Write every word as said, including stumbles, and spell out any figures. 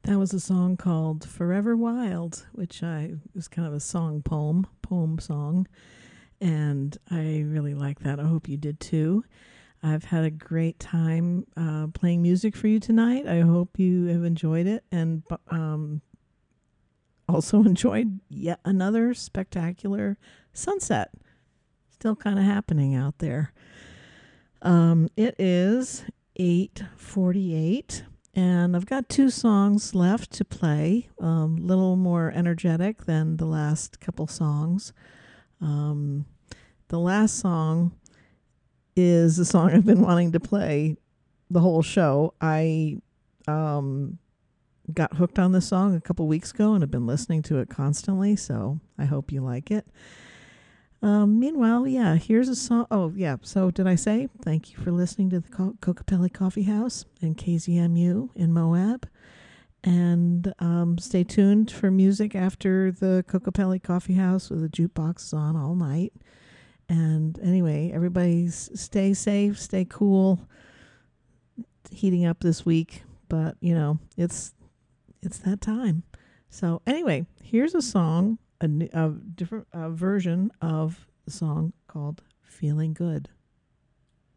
That was a song called Forever Wild, which I was kind of a song poem, poem song. And I really like that. I hope you did too. I've had a great time uh, playing music for you tonight. I hope you have enjoyed it and um, also enjoyed yet another spectacular sunset. Still kind of happening out there. Um, it is eight forty-eight, and I've got two songs left to play. A um, little more energetic than the last couple songs. Um, the last song is a song I've been wanting to play the whole show. I um, got hooked on this song a couple weeks ago and have been listening to it constantly, so I hope you like it. Um, meanwhile, yeah, here's a song. Oh, yeah. So, did I say thank you for listening to the Co- Kokopelli Coffee House and K Z M U in Moab? And um, stay tuned for music after the Kokopelli Coffee House with the jukebox on all night. And anyway, everybody s- stay safe, stay cool. It's heating up this week, but you know it's it's that time. So anyway, here's a song, a, n- a different a version of the song called "Feeling Good."